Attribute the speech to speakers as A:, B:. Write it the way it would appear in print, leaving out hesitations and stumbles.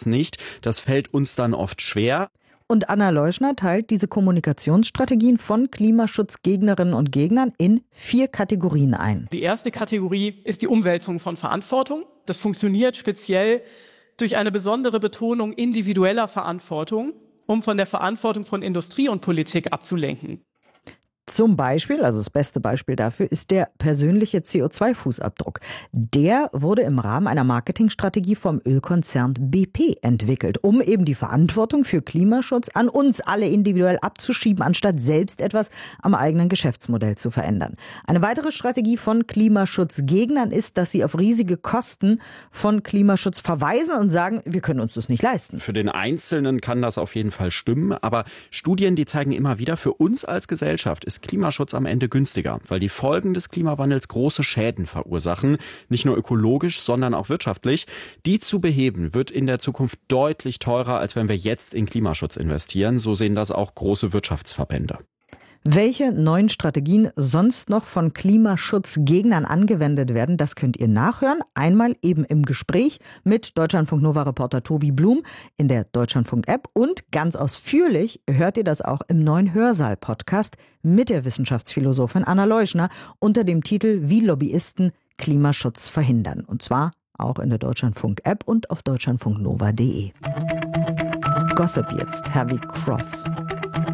A: das nicht. Das fällt uns dann oft schwer.
B: Und Anna Leuschner teilt diese Kommunikationsstrategien von Klimaschutzgegnerinnen und Gegnern in 4 Kategorien ein.
C: Die erste Kategorie ist die Umwälzung von Verantwortung. Das funktioniert speziell durch eine besondere Betonung individueller Verantwortung, um von der Verantwortung von Industrie und Politik abzulenken.
B: Zum Beispiel, also das beste Beispiel dafür, ist der persönliche CO2-Fußabdruck. Der wurde im Rahmen einer Marketingstrategie vom Ölkonzern BP entwickelt, um eben die Verantwortung für Klimaschutz an uns alle individuell abzuschieben, anstatt selbst etwas am eigenen Geschäftsmodell zu verändern. Eine weitere Strategie von Klimaschutzgegnern ist, dass sie auf riesige Kosten von Klimaschutz verweisen und sagen, wir können uns das nicht leisten.
A: Für den Einzelnen kann das auf jeden Fall stimmen, aber Studien, die zeigen immer wieder, für uns als Gesellschaft ist Klimaschutz am Ende günstiger, weil die Folgen des Klimawandels große Schäden verursachen, nicht nur ökologisch, sondern auch wirtschaftlich. Die zu beheben wird in der Zukunft deutlich teurer, als wenn wir jetzt in Klimaschutz investieren. So sehen das auch große Wirtschaftsverbände.
B: Welche neuen Strategien sonst noch von Klimaschutzgegnern angewendet werden, das könnt ihr nachhören. Einmal eben im Gespräch mit Deutschlandfunk-Nova-Reporter Tobi Blum in der Deutschlandfunk-App und ganz ausführlich hört ihr das auch im neuen Hörsaal-Podcast mit der Wissenschaftsphilosophin Anna Leuschner unter dem Titel Wie Lobbyisten Klimaschutz verhindern. Und zwar auch in der Deutschlandfunk-App und auf deutschlandfunknova.de. Gossip jetzt, Heavy Cross.